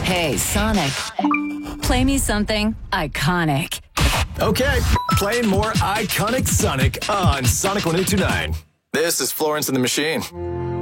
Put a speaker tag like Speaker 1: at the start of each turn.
Speaker 1: Hey, Sonic. Play me something iconic.
Speaker 2: Okay, playing more iconic Sonic on Sonic 1029. This is Florence and the Machine.